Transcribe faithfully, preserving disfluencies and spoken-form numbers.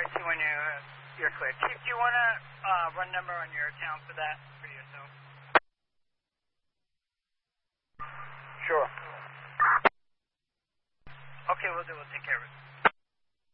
I see when you, uh, you're clear. Chief, do you want to uh, run number on your account for that, for yourself? Sure. Okay, we'll do. We'll take care of it.